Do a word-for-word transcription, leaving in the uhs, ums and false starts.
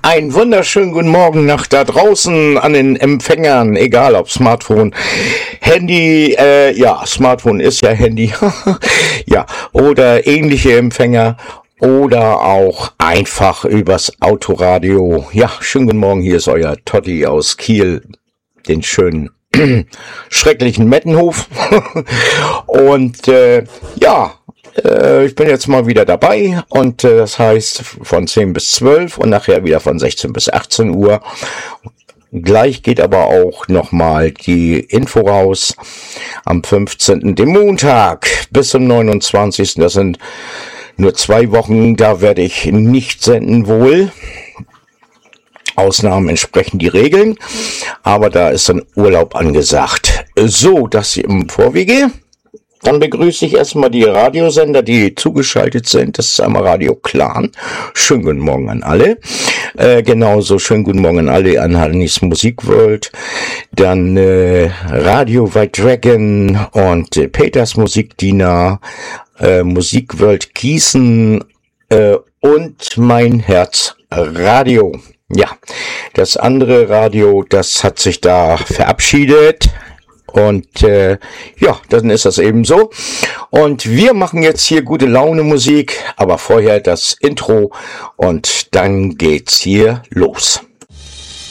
Einen wunderschönen guten Morgen nach da draußen an den Empfängern, egal ob Smartphone, Handy, äh, ja, Smartphone ist ja Handy, ja, oder ähnliche Empfänger oder auch einfach übers Autoradio. Ja, schönen guten Morgen, hier ist euer Totti aus Kiel, den schönen, schrecklichen Mettenhof und äh, ja, ich bin jetzt mal wieder dabei und äh, das heißt von zehn bis zwölf und nachher wieder von sechzehn bis achtzehn Uhr. Gleich geht aber auch nochmal die Info raus am fünfzehnten, dem Montag, bis zum neunundzwanzigsten Das sind nur zwei Wochen, da werde ich nicht senden wohl. Ausnahmen entsprechen die Regeln, aber da ist dann Urlaub angesagt. So, das im Vorwege. Dann begrüße ich erstmal die Radiosender, die zugeschaltet sind. Das ist einmal Radio Clan. Schönen guten Morgen an alle. Äh, genauso schönen guten Morgen an alle an Hannis Musikworld. Dann äh, Radio White Dragon und äh, Peters Musikdiener, äh, Musikworld Gießen äh, und Mein Herz Radio. Ja, das andere Radio, das hat sich da verabschiedet. Und äh, ja, dann ist das eben so. Und wir machen jetzt hier gute Laune Musik, aber vorher das Intro und dann geht's hier los.